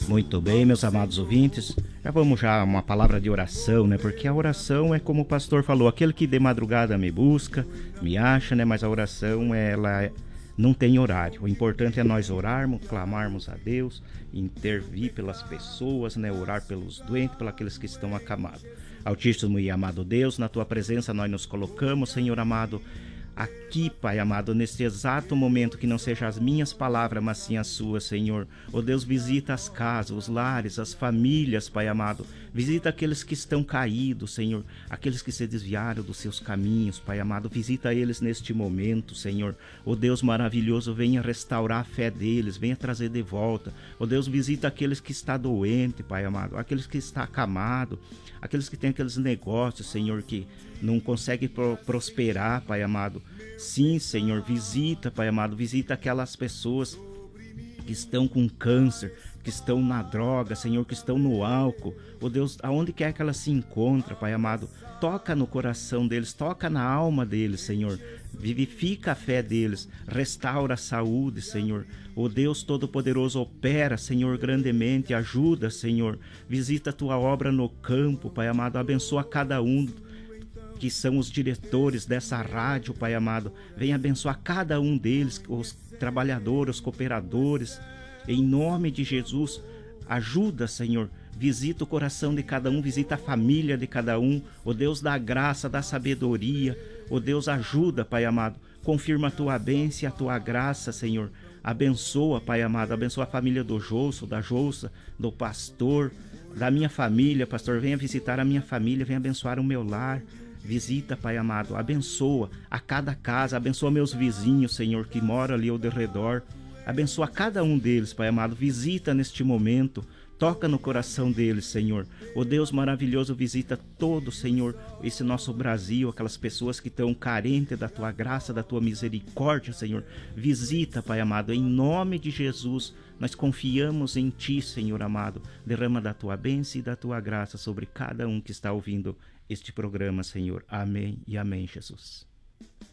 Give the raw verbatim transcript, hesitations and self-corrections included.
Muito bem, meus amados ouvintes, já vamos já a uma palavra de oração, né? Porque a oração é como o pastor falou, aquele que de madrugada me busca, me acha, né? Mas a oração, ela não tem horário. O importante é nós orarmos, clamarmos a Deus, intervir pelas pessoas, né? Orar pelos doentes, pelos aqueles que estão acamados. Altíssimo e amado Deus, na tua presença nós nos colocamos, Senhor amado, aqui, Pai amado, neste exato momento, que não sejam as minhas palavras, mas sim as suas, Senhor. Ó Deus, visita as casas, os lares, as famílias, Pai amado. Visita aqueles que estão caídos, Senhor. Aqueles que se desviaram dos seus caminhos, Pai amado. Visita eles neste momento, Senhor. Ó Deus maravilhoso, venha restaurar a fé deles, venha trazer de volta. Ó Deus, visita aqueles que estão doentes, Pai amado. Aqueles que estão acamados. Aqueles que têm aqueles negócios, Senhor, que não conseguem pro- prosperar, Pai amado. Sim, Senhor, visita, Pai amado, visita aquelas pessoas que estão com câncer, que estão na droga, Senhor, que estão no álcool. Oh Deus, aonde quer que elas se encontrem, Pai amado, toca no coração deles, toca na alma deles, Senhor. Vivifica a fé deles, restaura a saúde, Senhor. Oh Deus Todo-Poderoso, opera, Senhor, grandemente, ajuda, Senhor. Visita a tua obra no campo, Pai amado, abençoa cada um que são os diretores dessa rádio, Pai amado. Venha abençoar cada um deles, os trabalhadores, os cooperadores. Em nome de Jesus, ajuda, Senhor. Visita o coração de cada um, visita a família de cada um. Ó Deus da graça, da sabedoria. Ó Deus, ajuda, Pai amado. Confirma a tua bênção e a tua graça, Senhor. Abençoa, Pai amado. Abençoa a família do Jouso, da Jousa, do pastor, da minha família, pastor. Venha visitar a minha família, venha abençoar o meu lar. Visita, Pai amado, abençoa a cada casa, abençoa meus vizinhos, Senhor, que moram ali ao redor. Abençoa cada um deles, Pai amado. Visita neste momento, toca no coração deles, Senhor. Ó Deus maravilhoso, visita todo, Senhor, esse nosso Brasil, aquelas pessoas que estão carentes da tua graça, da tua misericórdia, Senhor. Visita, Pai amado, em nome de Jesus. Nós confiamos em Ti, Senhor amado. Derrama da Tua bênção e da Tua graça sobre cada um que está ouvindo este programa, Senhor. Amém e amém, Jesus.